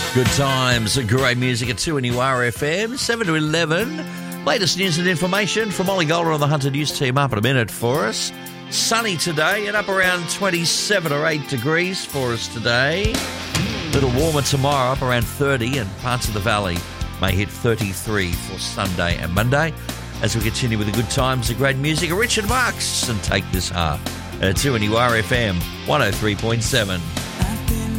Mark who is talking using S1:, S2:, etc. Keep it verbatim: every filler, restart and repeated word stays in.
S1: Good times, great music at two N U R F M, seven to eleven. Latest news and information from Ollie Golder on the Hunter News team up in a minute for us. Sunny today and up around twenty-seven or eight degrees for us today. A little warmer tomorrow, up around thirty, and parts of the valley may hit thirty-three for Sunday and Monday. As we continue with the good times and great music, Richard Marx and Take This Half at two N U R F M one oh three point seven.